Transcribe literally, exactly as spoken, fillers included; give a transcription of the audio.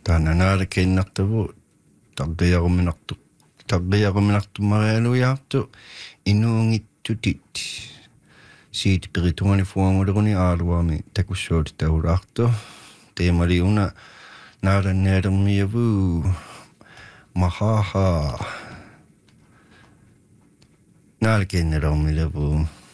Taananaala keinnartavu tarriaruminartu tarriaruminartumarialuiartu inuungittutit siit piritungani fuanguleruni aaluami takussuuti taulaartu teemaliuna naalannealermiavu mahaha naalakeinnalermilavu